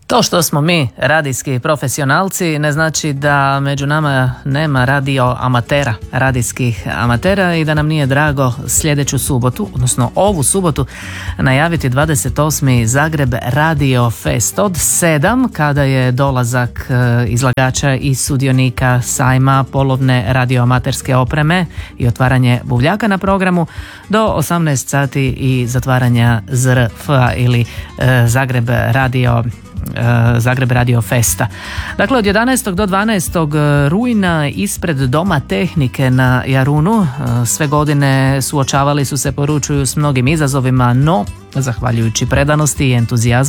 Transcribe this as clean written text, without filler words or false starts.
To što smo mi radijski profesionalci ne znači da među nama nema radio amatera, radijskih amatera i da nam nije drago sljedeću subotu, odnosno ovu subotu, najaviti 28. Zagreb Radio Fest od 7 kada je dolazak izlagača i sudionika sajma polovne radioamaterske opreme i otvaranje buvljaka na programu do 18 sati i zatvaranja ZRF-a ili Zagreb Radio Festa. Dakle, od 11. do 12. rujna ispred Doma tehnike na Jarunu sve godine suočavali su se, poručuju, s mnogim izazovima, no zahvaljujući predanosti i entuzijazmu